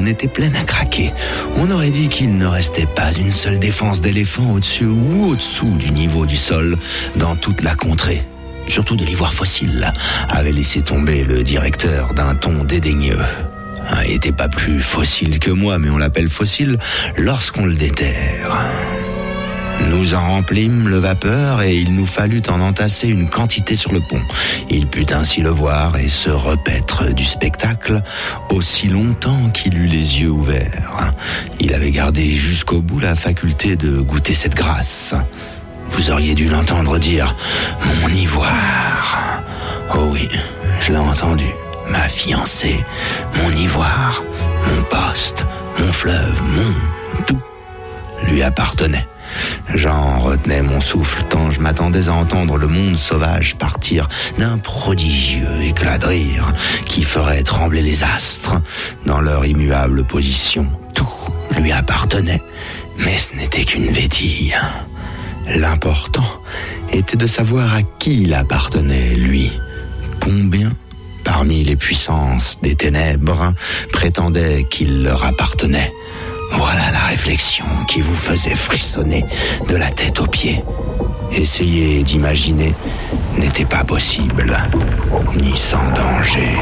était pleine à craquer. On aurait dit qu'il ne restait pas une seule défense d'éléphant au-dessus ou au-dessous du niveau du sol dans toute la contrée. Surtout de l'ivoire fossile, avait laissé tomber le directeur d'un ton dédaigneux. Il n'était pas plus fossile que moi, mais on l'appelle fossile lorsqu'on le déterre. Nous en remplîmes le vapeur et il nous fallut en entasser une quantité sur le pont. Il put ainsi le voir et se repaître du spectacle aussi longtemps qu'il eut les yeux ouverts. Il avait gardé jusqu'au bout la faculté de goûter cette grâce. Vous auriez dû l'entendre dire « mon ivoire ». Oh oui, je l'ai entendu. Ma fiancée, mon ivoire, mon poste, mon fleuve, mon tout lui appartenait. J'en retenais mon souffle tant je m'attendais à entendre le monde sauvage partir d'un prodigieux éclat de rire qui ferait trembler les astres dans leur immuable position. Tout lui appartenait, mais ce n'était qu'une vétille. L'important était de savoir à qui il appartenait, lui. Combien, parmi les puissances des ténèbres, prétendaient qu'il leur appartenait. Voilà la réflexion qui vous faisait frissonner de la tête aux pieds. Essayer d'imaginer n'était pas possible, ni sans danger.